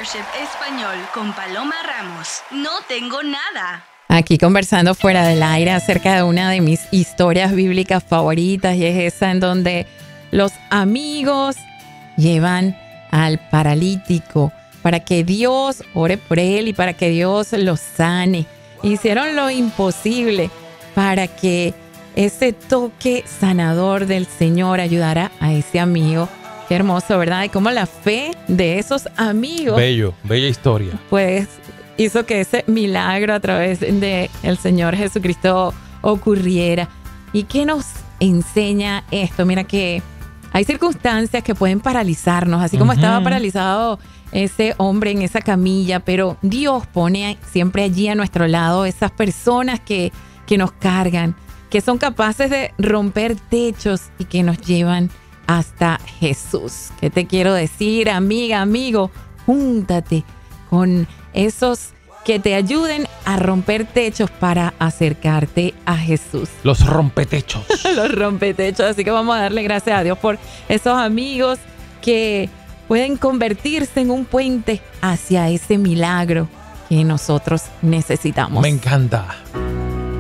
Worship Español con Paloma Ramos. No tengo nada. Aquí conversando fuera del aire acerca de una de mis historias bíblicas favoritas, y es esa en donde los amigos llevan al paralítico para que Dios ore por él y para que Dios lo sane. Hicieron lo imposible para que ese toque sanador del Señor ayudara a ese amigo. Qué hermoso, ¿verdad? Y cómo la fe de esos amigos... Bella historia. Pues hizo que ese milagro a través de el Señor Jesucristo ocurriera. ¿Y qué nos enseña esto? Mira que hay circunstancias que pueden paralizarnos, así como estaba paralizado ese hombre en esa camilla, pero Dios pone siempre allí a nuestro lado esas personas que nos cargan, que son capaces de romper techos y que nos llevan hasta Jesús. ¿Qué te quiero decir, amiga, amigo? Júntate con esos que te ayuden a romper techos para acercarte a Jesús. Los rompetechos. Los rompetechos. Así que vamos a darle gracias a Dios por esos amigos que pueden convertirse en un puente hacia ese milagro que nosotros necesitamos. Me encanta.